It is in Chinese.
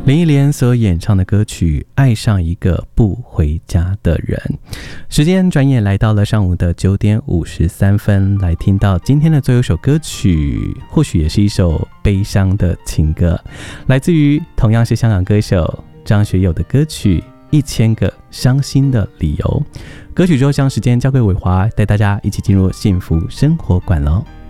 林忆莲所演唱的歌曲《爱上一个不回家的人》。时间转眼来到了上午的9点53分，来听到今天的最后一首歌曲，或许也是一首悲伤的情歌，来自于同样是香港歌手张学友的歌曲《1000个伤心的理由》。歌曲之后将时间交给伟华，带大家一起进入幸福生活馆咯。